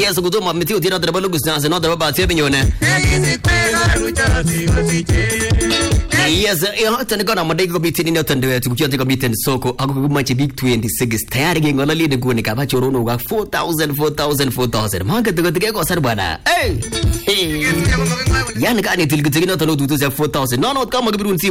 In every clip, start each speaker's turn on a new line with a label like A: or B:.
A: yes go to ma metio tira da balugus na se no da ba tebe nyone yes tani gona madai go bitin ni tande tu kyo go bitin soko ago machi big 26 tayari ge ngola li de go ni ka ba choro no ga 4000 manga to go ko sar bana yan ka ni til gitigi no to do 4000 no kama go birun si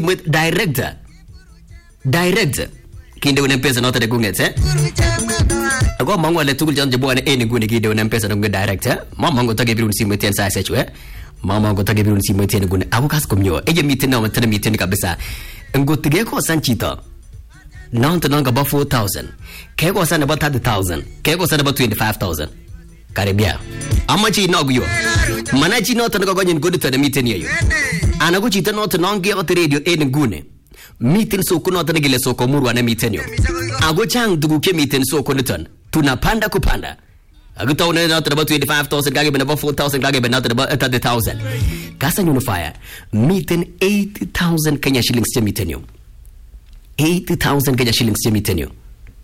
A: direct kinde una pesa no tade kungetse ago mango le tugul janje bo ene gune kinde una pesa no direct mama ngo tage birun si meten sa sechu mama ngo tage birun si meten gune ago kas komnyo eje mitin no meten mitin kabisa ngo tige ko sanchito non to nga ba 4000 ke ko sana ba 30000 ke ko sana ba 25000 karibia amachi no gyo manachi no to ngo nyin gode to de mitin yeyo anago chito no to nge o radio ene gune meeting soko no tana gile soko murwa na meeting yo ago chang dugu ke meeting soko niton tunapanda kupanda ago tauna na taba 25000 kage bena 4000 kage bena taba 30000 kasa unifier meeting 80000 Kenya shillings to meeting yo 80000 Kenya shillings to meeting yo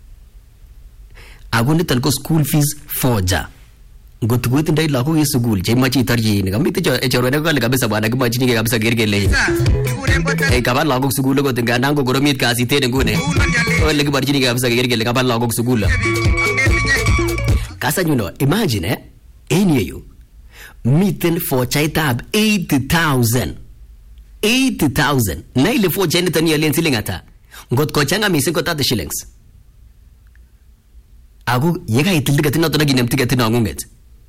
A: ago niton ko school fees forja got go tin dai la ko school je machi tarji ne gamite choro ne ko le kabisa bana ko machi ne kabisa gergele kabal lagok school go tin ganango goromit ka asite ne gune o le barji ne kabisa gergele kabal lagok school kasa you know imagine any you meeting for chaitab 80000 na ile for jeni tani len silingata got ko changa mi ko 30 shillings ago yega itilga tin to naginem tiget na ngunget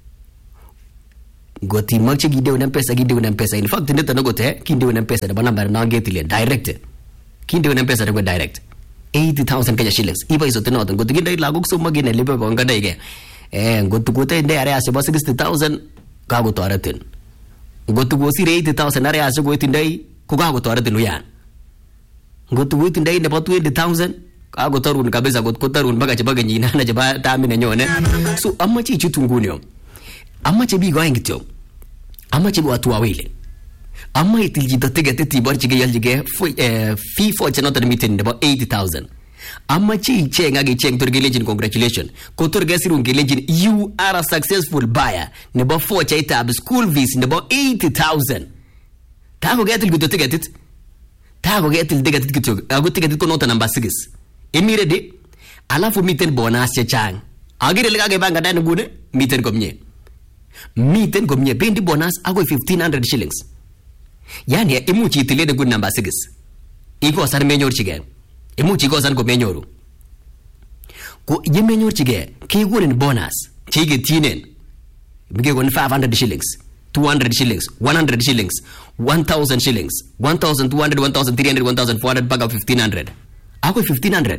A: goti machi gide una pesa in fact ndeta nogote kinde una pesa da namba na ngeti direct kinde una pesa da direct 80000 Kenya shillings iba iso tena goti gide lagu so magine lebe bonga daige goti gote nde area se 60000 ka go to aratin goti go sire 80000 area se go tindai ko ga go to aratin yan goti go tindai ne 20000 ka go tarun kabisa go tarun baga baga nyina na jaba ta amina nyone so amma chi chitungunyo amma che bi goingito amma che watu wawile amma itilji tete ti barchi ge yaljige fee for cannot meeting about 80000 amma chi chenga ge cheng to gelejin congratulations ko to ge sirun gelejin you are a successful buyer ne ba for chaita school fees ne about 80000 ta go getil gudo ticket ta go getil ticket kito ago ticket ko nota number 6 emirede alafu meeting bonus che chang agire lega ge banga dan gune meeting komnye meeting komnye bendi bonus ago 1500 shillings yani imuchi itile de good number 6 iko sar menyor chige imuchi go san ko menyoru ko yemenyor chige ke goren bonus chige tinen bige gon 500 shillings 200 shillings 100 shillings 1000 shillings 1200 1300 1400 baga 1500 ago 1500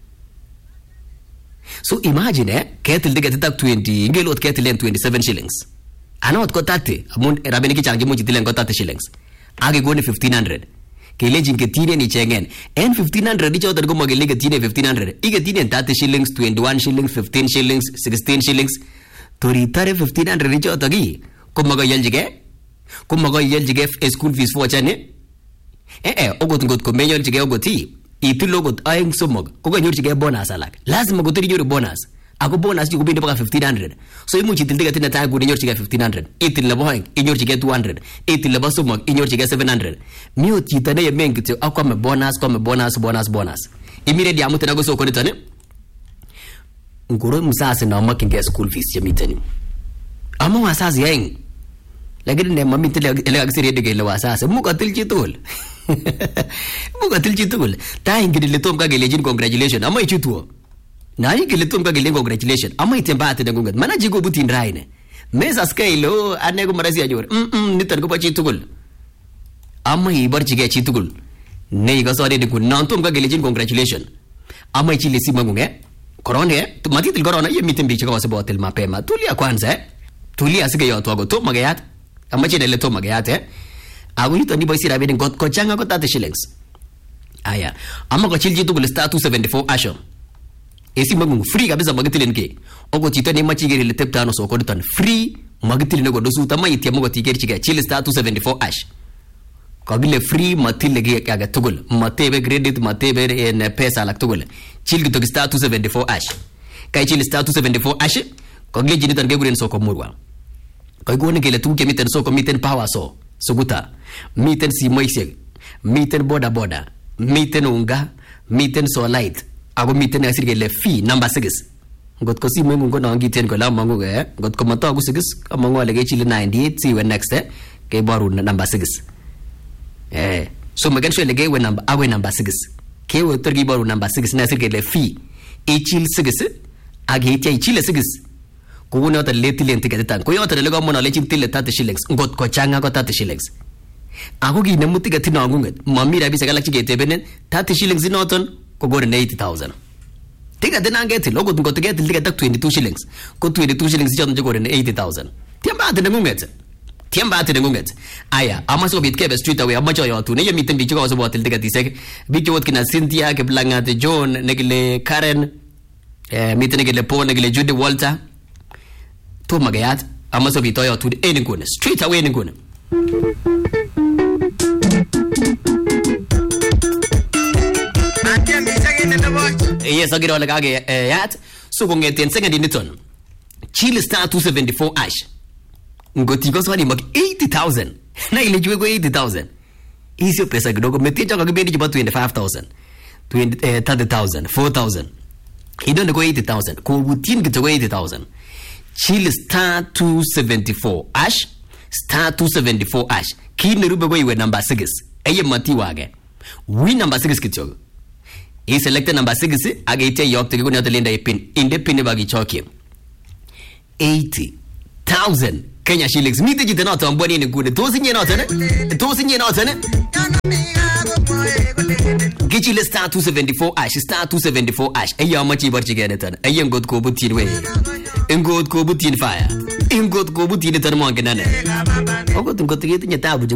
A: so imagine ketil de get 20 ngelot ketil 27 shillings anot ko 30 amun rabeni ki changi muji tilen ko 30 shillings age go ni 1500 kelejin ke tine ni chengen en 1500 di chodan go magele ke tine 1500 ige tine 30 shillings 21 shillings 15 shillings 16 shillings tori tare 1500 di chotagi ko maga yeljige school fees for chane ogot ko menyor jige ogoti itulogot aeng somog ko ganyor jige bonus alak lazima go tiri bonus ako bonus ju kubinde baka 1500 so imuchi tildiga tina ta go nyor jige 1500 itil labo hang inyor jige 200 itil labo somog inyor jige 700 miyo chitane ye mengite akwa bonus imire dia mutena go so ko nitane ngoro musase na making school fees yemitani amma wasase yang lagin ne mami tele agsiri de gele wasase mukatil chitul ta ingidi le tom ka gelejin congratulations amma ichutuo na ingidi le tom ka gelejin congratulations amma itembate de gungat mana jigo butin raine mesa scale anego marasi ajor nitan ko pachi tugul amma ibar jige chi tugul ne ga sore de kun nan tom ka gelejin congratulations amma chi le simangunge korone matitil korona yemitin bi chika wasabotel mapema tulia kwanza tulia sige yo to to magayat amma chi le to magayat agu ito ni boy sira beden got ko changa ko 30 shillings aya amma ko chilji to bul sta 274 asho esi magung free kabisa magatilen ke ogo chito ne machigeri le teptano so ko ton free magatilen go dosu tamma iti amago tiger chiga chil sta 274 ash ko gile free matile ge kaga tugul matebe credit matebe en pesa lak tugul chil to sta 274 ash kai chil sta 274 ash Kogeji niton kekuren soko murwa. Koikone kele tuguk chemiten soko, miten power saw, sukuta, miten simoisiek, miten boda, miten unga, miten solait, ako miten asir kele fee number 6. Ngot ko simoingung ko nongiten kole amangu ngot ko matogu 6 amangu ale kechile 98 siwe next keboru number 6. So maken sure kewe number 6. Kewe tor kiboru number 6 na asir kele fee. Ichil 6 ak yeitya ichile 6. Kuune yoto le tilen tiketitan. Ko yoto le komon ale chin tile 30 shillings. Ngot ko changa ko 30 shillings. Ako kinemu tiketit nongunget. Mami rabisiek alak cheketebenen 30 shillings inoton ko goren 80,000. Tiketit nangetil okot ngot ketil tiketit ak 22 shillings. Ko 22 shillings choton chegoren 80,000. Tiembate nengunget. Tiembate nengunget. Aya, amaso kobit kebe street away amacho yotun. Ye miten biik chekose botil tiketisiek. Biik chekot kina Cynthia, Kiplangat, John, nekile Karen, miten nekile Paul, nekile Judy Walter. To magayat amaso bito yotun en ngune. Street away en ngune. Yes, agiro ole kage yat. So kongeten second niton. Chile star 274 ash. Ngoti ko swali mag 80,000. Na ile jwe ko 80,000. Hizo pesa kidogo meteja kakibendi jiba 25,000. 30,000, 4,000. Idonde ko 80,000. Ko butin kito ko 80,000. Chile star 274 ash. Star 274 ash. Kini rube ko iwe number 6. Eye mati wage. Win number 6 kito. He selected number 6 agaite yopte ko nyoto lenda ipin. Inde pin bagi choki. 80,000 Kenya shillings. Mite jite noto mboni ni kude. Tosi nye noto ne? Gichile star 274 ash. Star 274 ash. Eya machi barchi gane tan. Eya ngot ko butin we. Ngot ko butin fire. Ngot ko butin tan mo ngenane. Ogot ngot kiti nye tabu